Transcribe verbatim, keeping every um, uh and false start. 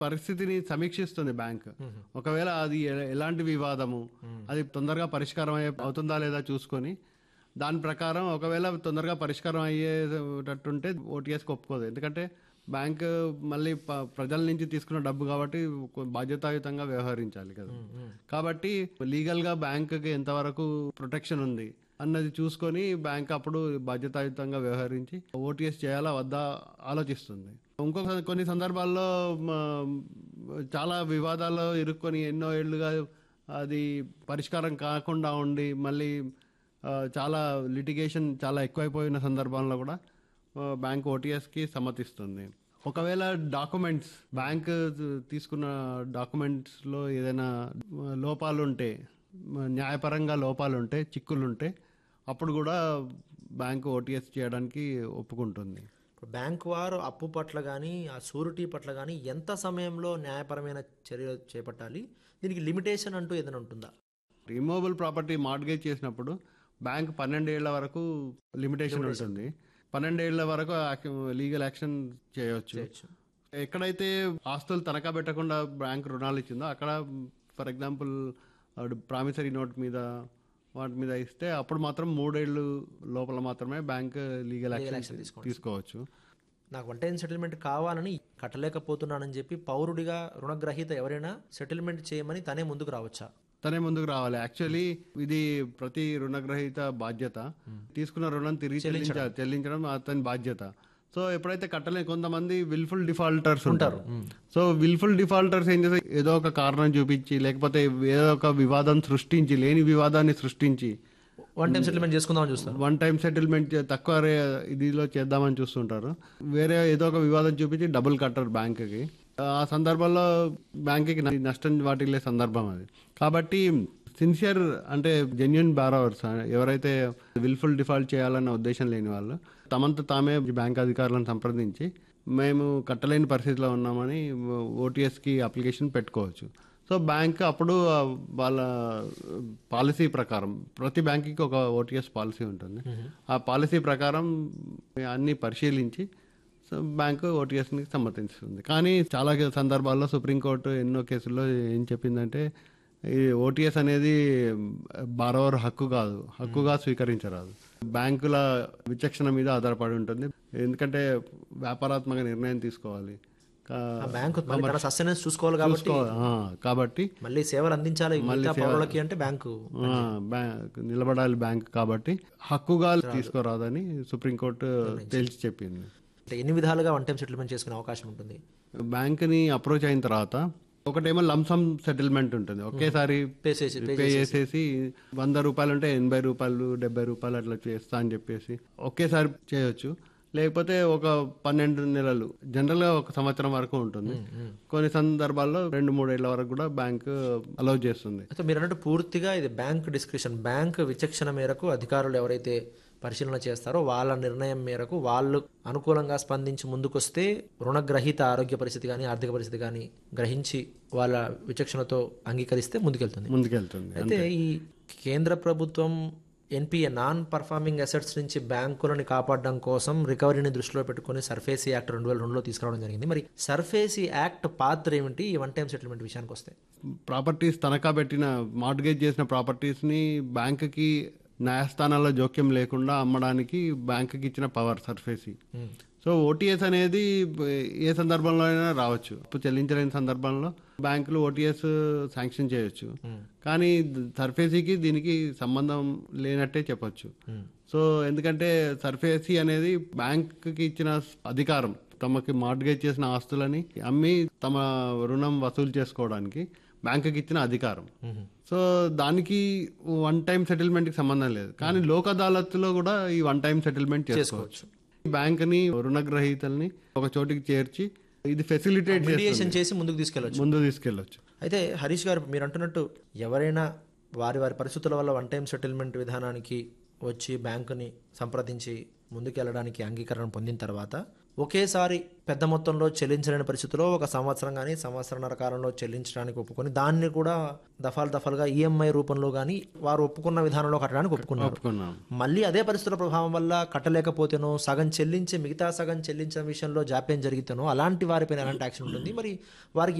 పరిస్థితిని సమీక్షిస్తుంది బ్యాంక్. ఒకవేళ అది ఎ- ఎలాంటి వివాదము, అది తొందరగా పరిష్కారం అయ్యే అవుతుందా లేదా చూసుకొని దాని ప్రకారం ఒకవేళ తొందరగా పరిష్కారం అయ్యేటట్టుంటే ఓటీఎస్కి ఒప్పుకోదు. ఎందుకంటే బ్యాంక్ మళ్ళీ ప- ప్రజల నుంచి తీసుకున్న డబ్బు కాబట్టి కొ- బాధ్యతాయుతంగా వ్యవహరించాలి కదా. కాబట్టి లీగల్గా బ్యాంకుకి ఎంతవరకు ప్రొటెక్షన్ ఉంది అన్నది చూసుకొని బ్యాంక్ అప్పుడు బాధ్యతాయుతంగా వ్యవహరించి ఓటీఎస్ చేయాలా వద్దా ఆలోచిస్తుంది. ఇంకొక కొన్ని సందర్భాల్లో మ, చాలా వివాదాల్లో ఇరుక్కొని ఎన్నో ఏళ్లుగా అది పరిష్కారం కాకుండా ఉండి మళ్ళీ ఆ, చాలా లిటిగేషన్ చాలా ఎక్కువైపోయిన సందర్భంలో కూడా ఆ, బ్యాంక్ ఓటీఎస్కి సమ్మతిస్తుంది. ఒకవేళ డాక్యుమెంట్స్ బ్యాంక్ తీసుకున్న డాక్యుమెంట్స్లో ఏదైనా లోపాలు ఉంటే, న్యాయపరంగా లోపాలు ఉంటే, చిక్కులు ఉంటే అప్పుడు కూడా బ్యాంక్ ఓటీఎస్ చేయడానికి ఒప్పుకుంటుంది. ఇప్పుడు బ్యాంక్ వారు అప్పు పట్ల కానీ ఆ షూరిటీ పట్ల కానీ ఎంత సమయంలో న్యాయపరమైన చర్యలు చేపట్టాలి? దీనికి లిమిటేషన్ అంటూ ఏదైనా ఉంటుందా? రిమూవబుల్ ప్రాపర్టీ మార్ట్గేజ్ చేసినప్పుడు బ్యాంక్ పన్నెండేళ్ల వరకు లిమిటేషన్ ఉంటుంది. పన్నెండేళ్ల వరకు లీగల్ యాక్షన్ చేయవచ్చు. చేయొచ్చు. ఎక్కడైతే ఆస్తులు తనఖా పెట్టకుండా బ్యాంక్ రుణాలు ఇచ్చిందో అక్కడ ఫర్ ఎగ్జాంపుల్ ప్రామిసరీ నోట్ మీద వాటి మీద ఇస్తే అప్పుడు మాత్రం మూడేళ్ళు లోపల మాత్రమే బ్యాంక్ లీగల్ యాక్షన్ తీసుకోవచ్చు. నాకు వన్ టైం సెటిల్మెంట్ కావాలని కట్టలేకపోతున్నానని చెప్పి పౌరుడిగా రుణగ్రహీత ఎవరైనా సెటిల్మెంట్ చేయమని తనే ముందుకు రావచ్చా? తనే ముందుకు రావాలి. యాక్చువల్లీ ఇది ప్రతి రుణగ్రహీత బాధ్యత. తీసుకున్న రుణం తిరిగి చెల్లించ చెల్లించడం అతని బాధ్యత. సో ఎప్పుడైతే కట్టలే కొంతమంది విల్ఫుల్ డిఫాల్టర్స్ ఉంటారు. సో విల్ఫుల్ డిఫాల్టర్స్ ఏం చేస్తారు, ఏదో ఒక కారణం చూపించి లేకపోతే ఏదో ఒక వివాదం సృష్టించి లేని వివాదాన్ని సృష్టించి వన్ టైం సెటిల్మెంట్ చేసుకుందామని చూస్తారు. వన్ టైం సెటిల్మెంట్ తక్కువ రే- ఇదిలో చేద్దామని చూస్తుంటారు. వేరే ఏదో ఒక వివాదం చూపించి డబ్బులు కట్టరు బ్యాంకుకి. ఆ సందర్భంలో బ్యాంకుకి న- నష్టం వాటిల్లే సందర్భం అది. కాబట్టి సిన్సియర్ అంటే జెన్యున్ బారోవర్స్ ఎవరైతే విల్ఫుల్ డిఫాల్ట్ చేయాలన్న ఉద్దేశం లేని వాళ్ళు తమంత తామే బ్యాంక్ అధికారులను సంప్రదించి మేము కట్టలేని పరిస్థితిలో ఉన్నామని ఓటీఎస్కి అప్లికేషన్ పెట్టుకోవచ్చు. సో బ్యాంక్ అప్పుడు ఆ వాళ్ళ పాలసీ ప్రకారం ప్రతి బ్యాంకుకి ఒక ఓటీఎస్ పాలసీ ఉంటుంది. ఆ పాలసీ ప్రకారం అన్ని పరిశీలించి సో బ్యాంకు ఓటీఎస్ని సమ్మతిస్తుంది. కానీ చాలా సందర్భాల్లో సుప్రీంకోర్టు ఎన్నో కేసుల్లో ఏం చెప్పిందంటే ఈ ఓటీఎస్ అనేది బారోవర్ హక్కు కాదు, హక్కుగా స్వీకరించరాదు. బ్యాంకుల విచక్షణ మీద ఆధారపడి ఉంటుంది. ఎందుకంటే వ్యాపారాత్మక నిర్ణయం తీసుకోవాలి ఆ బ్యాంకు మళ్ళీ తన సస్టెనెన్స్ చూసుకోవాలి కాబట్టి చూసుకోవాలి. ఆ, కాబట్టి మళ్ళీ సేవలు అందించాలి మిగతా పౌరులకి అంటే బ్యాంకు ఆ, బ్యాంక్ నిలబడాలి బ్యాంక్ కాబట్టి హక్కుగా తీసుకోరాదని సుప్రీంకోర్టు తేల్చి చెప్పింది. అంటే ఎన్ని విధాలుగా వన్ టైం సెటిల్మెంట్ చేసుకునే అవకాశం ఉంటుంది? బ్యాంక్ని అప్రోచ్ అయిన తర్వాత ఒకటేమో లంసమ్ సెటిల్మెంట్ ఉంటుంది. ఒకేసారి పే చేసి పే చేసేసి వంద రూపాయలు ఉంటే ఎనభై రూపాయలు డెబ్బై రూపాయలు అట్లా చేస్తా అని చెప్పేసి ఒకేసారి చేయొచ్చు. లేకపోతే ఒక పన్నెండు నెలలు జనరల్గా ఒక సంవత్సరం వరకు ఉంటుంది. కొన్ని సందర్భాల్లో రెండు మూడేళ్ల వరకు కూడా బ్యాంక్ అలౌ చేస్తుంది. అయితే మీరు అన్నట్టు పూర్తిగా ఇది బ్యాంక్ డిస్క్రిప్షన్, బ్యాంక్ విచక్షణ మేరకు అధికారులు ఎవరైతే పరిశీలన చేస్తారో వాళ్ళ నిర్ణయం మేరకు వాళ్ళు అనుకూలంగా స్పందించి ముందుకొస్తే రుణగ్రహీత ఆరోగ్య పరిస్థితి కానీ ఆర్థిక పరిస్థితి కానీ గ్రహించి వాళ్ళ విచక్షణతో అంగీకరిస్తే ముందుకెళ్తుంది ముందుకెళ్తుంది. అయితే ఈ కేంద్ర ప్రభుత్వం ఎన్పిఏ నాన్ పర్ఫార్మింగ్ అసెట్స్ నుంచి బ్యాంకులను కాపాడడం కోసం రికవరీని దృష్టిలో పెట్టుకుని సర్ఫేసీ యాక్ట్ రెండు వేల రెండులో తీసుకురావడం జరిగింది. మరి సర్ఫేసీ యాక్ట్ పాత్ర ఏమిటి ఈ వన్ టైం సెటిల్మెంట్ విషయానికి వస్తే? ప్రాపర్టీస్ తనఖా పెట్టిన మార్ట్గేజ్ చేసిన ప్రాపర్టీస్ని బ్యాంకుకి న్యాయస్థానాల్లో జోక్యం లేకుండా అమ్మడానికి బ్యాంకుకి ఇచ్చిన పవర్ సర్ఫేసీ. సో ఓటీఎస్ అనేది ఏ సందర్భంలో అయినా రావచ్చు. ఇప్పుడు చెల్లించలేని సందర్భంలో బ్యాంకులు ఓటీఎస్ శాంక్షన్ చేయొచ్చు. కానీ సర్ఫేసీకి దీనికి సంబంధం లేనట్టే చెప్పొచ్చు. సో ఎందుకంటే సర్ఫేసీ అనేది బ్యాంకుకి ఇచ్చిన అధికారం తమకి మార్ట్గేజ్ చేసిన ఆస్తులని అమ్మి తమ రుణం వసూలు చేసుకోవడానికి బ్యాంకుకి ఇచ్చిన అధికారం. సో దానికి వన్ టైం సెటిల్మెంట్కి సంబంధం లేదు. కానీ లోక్ అదాలత్లో కూడా ఈ వన్ టైం సెటిల్మెంట్ చేసుకోవచ్చు. బ్యాంక్ని రుణగ్రహీతల్ని ఒక చోటికి చేర్చి ఇది ఫెసిలిటేట్ మీడియేషన్ చేసి ముందుకు తీసుకెళ్ళచ్చు ముందు తీసుకెళ్ళొచ్చు. అయితే హరీష్ గారు మీరు అంటున్నట్టు ఎవరైనా వారి వారి పరిస్థితుల వల్ల వన్ టైం సెటిల్మెంట్ విధానానికి వచ్చి బ్యాంకుని సంప్రదించి ముందుకెళ్ళడానికి అంగీకరణ పొందిన తర్వాత ఒకేసారి పెద్ద మొత్తంలో చెల్లించలేని పరిస్థితిలో ఒక సంవత్సరం కానీ సంవత్సరంన్నర కాలంలో చెల్లించడానికి ఒప్పుకొని దాన్ని కూడా దఫాలు దఫాలుగా ఈఎంఐ రూపంలో కానీ వారు ఒప్పుకున్న విధానంలో కట్టడానికి ఒప్పుకున్నారు. ఒప్పుకున్నాం. మళ్ళీ అదే పరిస్థితుల ప్రభావం వల్ల కట్టలేకపోతేనో సగం చెల్లించి మిగతా సగం చెల్లించిన విషయంలో జాప్యం జరిగితేనో అలాంటి వారిపైన ఎలాంటి యాక్షన్ ఉంటుంది, మరి వారికి